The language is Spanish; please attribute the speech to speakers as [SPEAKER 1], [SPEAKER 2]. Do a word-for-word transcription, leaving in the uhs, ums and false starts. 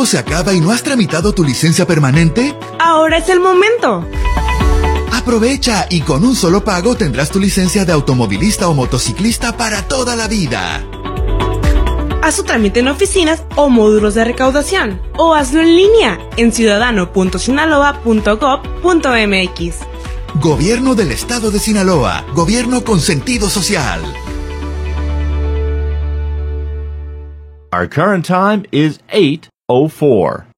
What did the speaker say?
[SPEAKER 1] se acaba y no has tramitado tu licencia permanente?
[SPEAKER 2] ¡Ahora es el momento!
[SPEAKER 1] Aprovecha y con un solo pago tendrás tu licencia de automovilista o motociclista para toda la vida.
[SPEAKER 2] Haz su trámite en oficinas o módulos de recaudación o hazlo en línea en ciudadano punto sinaloa punto gob punto mx.
[SPEAKER 1] Gobierno del Estado de Sinaloa. Gobierno con sentido social.
[SPEAKER 3] Our current time is eight oh four.